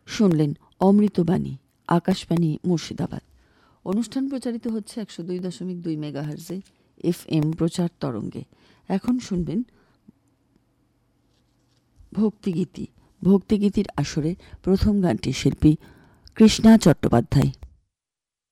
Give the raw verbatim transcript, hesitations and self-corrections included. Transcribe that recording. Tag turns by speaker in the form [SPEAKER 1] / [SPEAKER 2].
[SPEAKER 1] শুনলেন অমৃতবাণী, আকাশবাণী মুর্শিদাবাদ। অনুষ্ঠান প্রচারিত হচ্ছে একশো দুই দশমিক দুই মেগাহার্জে এফ এম প্রচার তরঙ্গে। এখন শুনবেন ভক্তিগীতি। ভক্তিগীতির আসরে প্রথম গানটি শিল্পী কৃষ্ণা চট্টোপাধ্যায়।